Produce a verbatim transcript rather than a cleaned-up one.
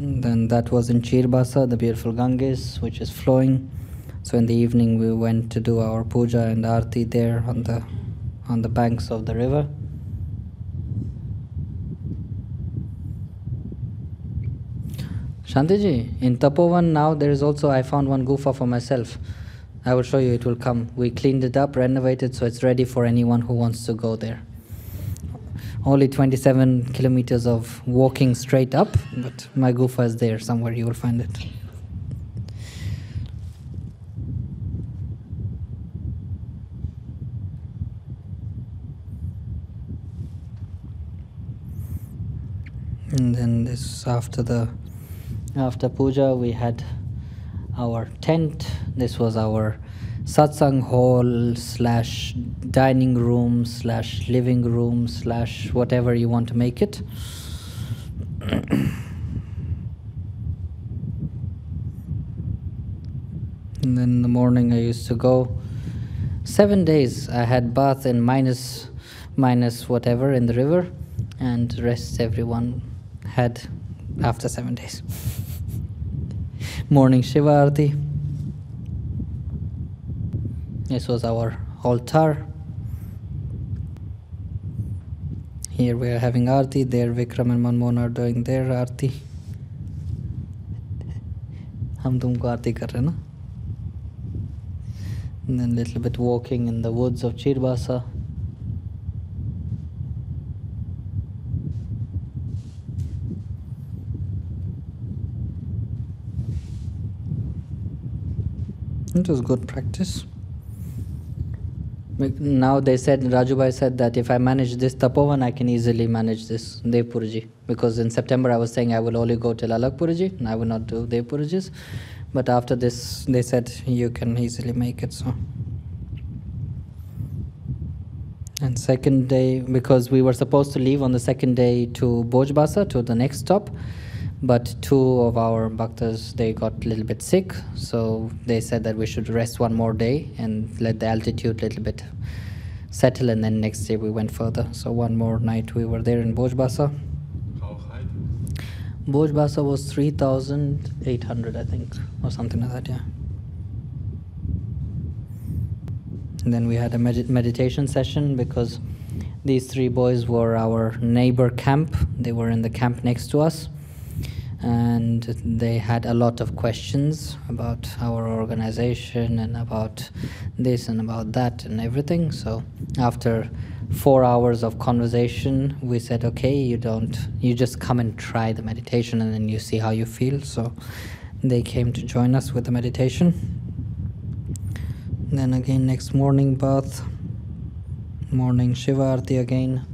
And then that was in Chirbasa, the beautiful Ganges, which is flowing. So in the evening we went to do our puja and aarti there on the on the banks of the river. Shantiji, in Tapovan now there is also, I found one gufa for myself. I will show you, it will come. We cleaned it up, renovated, so it's ready for anyone who wants to go there. Only twenty-seven kilometers of walking straight up, but my gufa is there somewhere, you will find it. And then this, after the after puja, we had our tent. This was our satsang hall slash dining room slash living room slash whatever you want to make it. And then in the morning I used to go. Seven days I had bath in minus minus whatever in the river, and rest everyone had after seven days. Morning Shiva Aarti. This was our altar. Here we are having Aarti. There Vikram and Manmohan are doing their Aarti. Hum tumko Aarti kar rahe na? And then little bit walking in the woods of Chirbasa. It was good practice. Now they said, Rajubai said that if I manage this Tapovan, I can easily manage this Devpurji. Because in September I was saying I will only go till Alakpurji, and I will not do Devpurjis. But after this, they said you can easily make it. So. And second day, because we were supposed to leave on the second day to Bojbasa, to the next stop. But two of our bhaktas, they got a little bit sick, so they said that we should rest one more day and let the altitude a little bit settle, and then next day we went further. So one more night we were there in Bojbasa. How high? Bojbasa was three thousand eight hundred, I think, or something like that, yeah. And then we had a med meditation session, because these three boys were our neighbor camp. They were in the camp next to us. And they had a lot of questions about our organization and about this and about that and everything. So after four hours of conversation, we said, okay, you don't, you just come and try the meditation and then you see how you feel. So they came to join us with the meditation. Then again, next morning bath, morning Shiva Aarti again.